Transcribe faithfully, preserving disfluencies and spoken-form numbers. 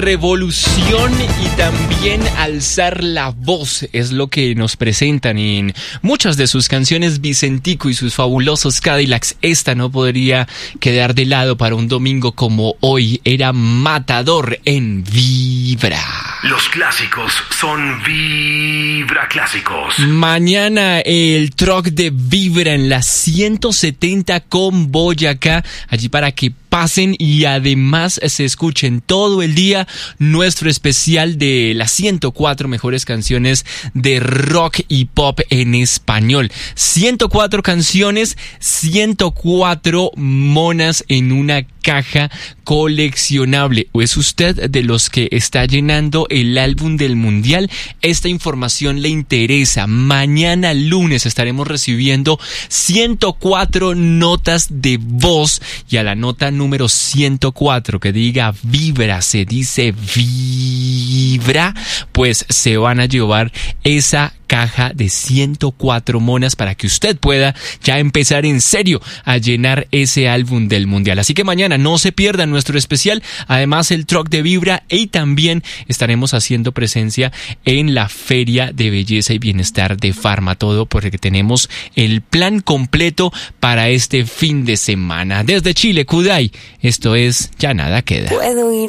revolución y también alzar la voz es lo que nos presentan en muchas de sus canciones Vicentico y sus fabulosos Cadillacs. Esta no podría quedar de lado para un domingo como hoy. Era Matador en Vibra. Los clásicos son Vibra Clásicos. Mañana el truck de Vibra en la ciento setenta con Boyacá, allí para que pasen y además se escuchen todo el día nuestro especial de las ciento cuatro mejores canciones de rock y pop en español. ciento cuatro canciones, ciento cuatro monas en una caja coleccionable. ¿O es usted de los que está llenando el álbum del mundial? Esta información le interesa. Mañana lunes estaremos recibiendo ciento cuatro notas de voz y a la nota número ciento cuatro que diga Vibra, se dice Vibra, pues se van a llevar esa caja de ciento cuatro monas para que usted pueda ya empezar en serio a llenar ese álbum del mundial. Así que mañana no se pierdan nuestro especial, además el truck de Vibra, y también estaremos haciendo presencia en la Feria de Belleza y Bienestar de Farma, todo porque tenemos el plan completo para este fin de semana. Desde Chile, Kudai, esto es Ya Nada Queda. Puedo ir